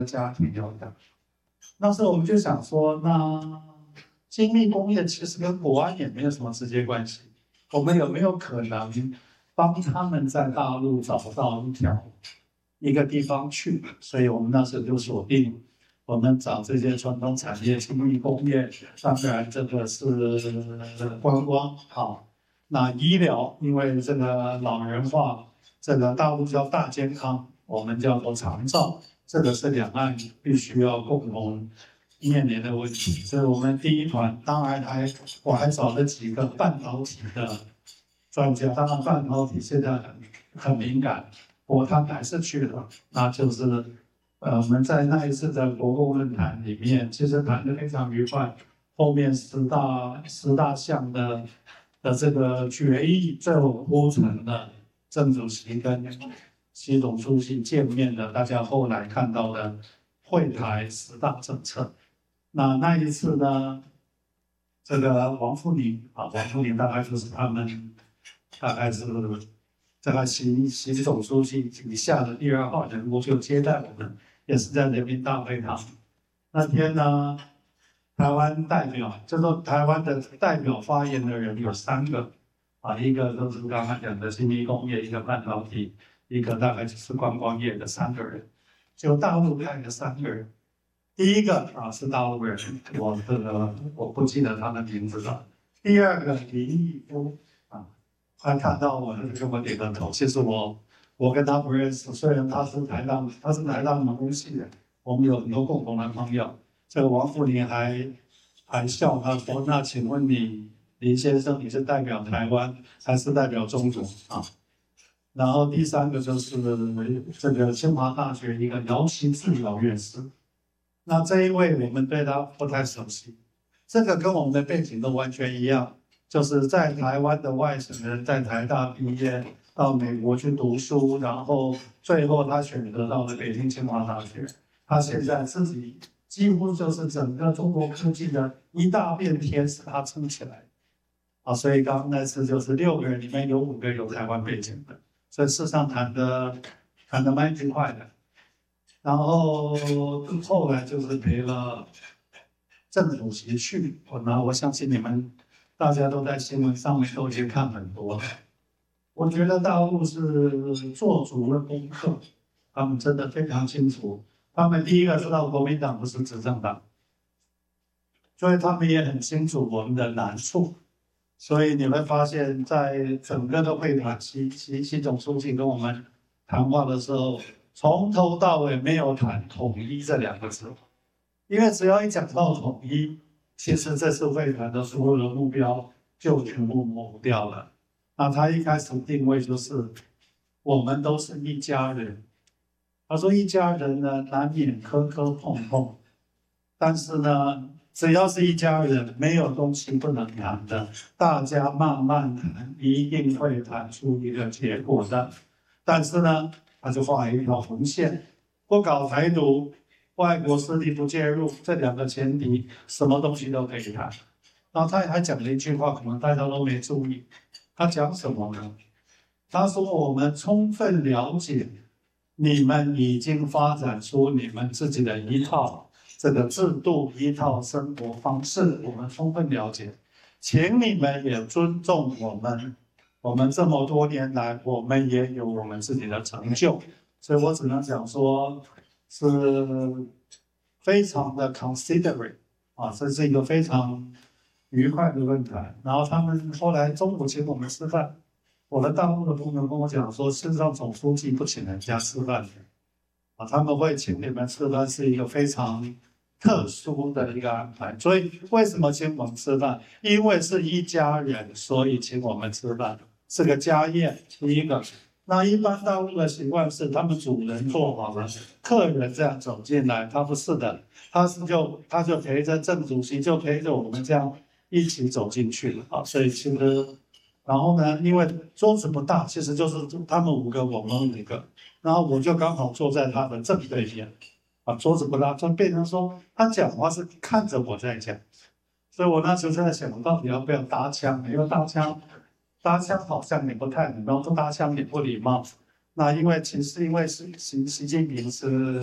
家庭有的。那时候我们就想说，那精密工业其实跟国安也没有什么直接关系，我们有没有可能帮他们在大陆找到一个地方去？所以我们那时候就锁定，我们找这些传统产业、精密工业，当然这个是观光好。那医疗，因为这个老人化，这个大陆叫大健康，我们叫做长照，这个是两岸必须要共同面临的问题。所以我们第一团，当然我还找了几个半导体的专家，当然半导体现在很敏感，不过他们还是去了，那就是我们在那一次的国共论坛里面，其实谈得非常愉快。后面十大项的这个决议，最后铺成了郑主席跟习总书记见面的，大家后来看到的会台十大政策。那一次呢，这个王沪宁大概就是他们，大概是这个习总书记以下的第二号人物，就接待我们，也是在人民大会堂。那天呢，台湾代表，就是台湾的代表发言的人有3个，一个就是刚刚讲的精密工业，一个半导体，一个大概就是观光业的3个人，就大陆派的3个人。第一个是大陆人，我不记得他的名字了。第二个林毅夫他看到我就跟我点个头。其实我跟他不认识，虽然他是台大农工系的，我们有很多共同的朋友。这个王沪宁还笑他说：“那请问林先生，你是代表台湾还是代表中国啊？”然后第3个就是这个清华大学一个姚其智老院士。那这一位我们对他不太熟悉，这个跟我们的背景都完全一样，就是在台湾的外省人，在台大毕业，到美国去读书，然后最后他选择到了北京清华大学。他现在自己几乎就是整个中国科技的一大片天是他撑起来的。所以刚刚那次就是6个人里面有5个有台湾背景的，所以事实上谈得蛮愉快的。然后后来就是陪了郑主席去，我相信你们大家都在新闻上面都已经看很多了。我觉得大陆是做足了功课，他们真的非常清楚。他们第一个知道国民党不是执政党，所以他们也很清楚我们的难处。所以你会发现在整个的会谈，习总书记跟我们谈话的时候，从头到尾没有谈统一这2个字，因为只要一讲到统一，其实这次会谈的所有的目标就全部模糊掉了。那他一开始定位就是我们都是一家人。他说一家人呢，难免磕磕碰碰，但是呢，只要是一家人，没有东西不能谈的，大家慢慢谈，一定会谈出一个结果的。但是呢，他就画一条红线，不搞台独，外国势力不介入，这2个前提，什么东西都可以谈。然后他还讲了一句话，可能大家都没注意，他讲什么呢？他说我们充分了解你们已经发展出你们自己的一套这个制度，一套生活方式，我们充分了解，请你们也尊重我们。我们这么多年来，我们也有我们自己的成就，所以我只能讲说，是非常的 considerate 这是一个非常愉快的论坛。然后他们后来中午请我们吃饭，我的大陆的朋友跟我讲说，事实上总书记不请人家吃饭的，他们会请你们吃饭是一个非常特殊的一个安排。所以为什么请我们吃饭？因为是一家人，所以请我们吃饭。是个家宴，第一个。那一般大陆的习惯是，他们主人做好了，客人这样走进来，他不是的，他就陪着郑主席，就陪着我们这样一起走进去了所以其实，然后呢，因为桌子不大，其实就是他们5个，我们5个，然后我就刚好坐在他的正对面桌子不大，就变成说他讲话是看着我在讲，所以我那时候在想，我到底要不要搭腔？因为搭腔好像也不太礼貌，不搭腔也不礼貌。那因为其实习近平是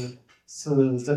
是这